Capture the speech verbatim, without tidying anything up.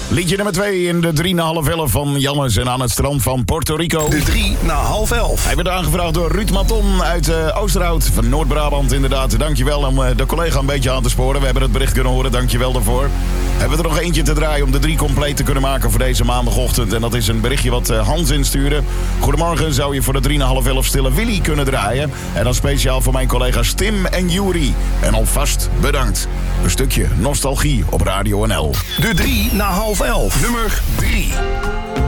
Liedje nummer twee in de drie na half elf van Jannes en aan het strand van Puerto Rico. De drie na half elf. Hij werd aangevraagd door Ruud Maton uit uh, Oosterhout van Noord-Brabant inderdaad. Dankjewel om uh, de collega een beetje aan te sporen. We hebben het bericht kunnen horen, dankjewel daarvoor. Hebben we er nog eentje te draaien om de drie compleet te kunnen maken voor deze maandagochtend. En dat is een berichtje wat uh, Hans instuurde. Goedemorgen, zou je voor de drie na half elf Stille Willy kunnen draaien? En dan speciaal voor mijn collega's Tim en Juri. En alvast bedankt. Een stukje nostalgie op Radio N L. De drie na half elf. Nummer drie.